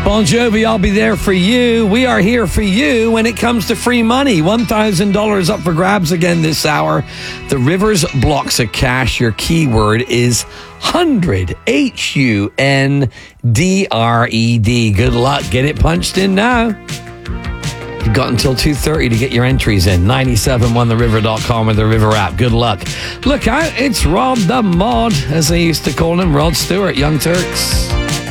Bon Jovi, I'll be there for you. We are here for you when it comes to free money. $1,000 up for grabs again this hour. The Rivers blocks of cash. Your keyword is 100. HUNDRED. Good luck. Get it punched in now. You've got until 2:30 to get your entries in. 971theriver.com or the River app. Good luck. Look out. It's Rod the Mod, as they used to call him. Rod Stewart, Young Turks.